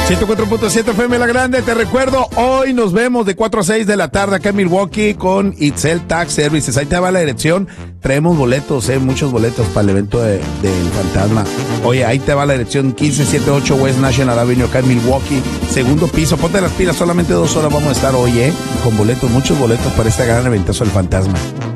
104.7 FM La Grande. Te recuerdo, hoy nos vemos de 4 a 6 de la tarde acá en Milwaukee con Itzel Tax Services. Ahí te va la dirección. Traemos boletos, muchos boletos para el evento del Fantasma. Oye, ahí te va la dirección: 1578 West National Avenue acá en Milwaukee, segundo piso. Ponte las pilas, solamente 2 horas vamos a estar hoy, con boletos, muchos boletos para este gran eventazo del Fantasma.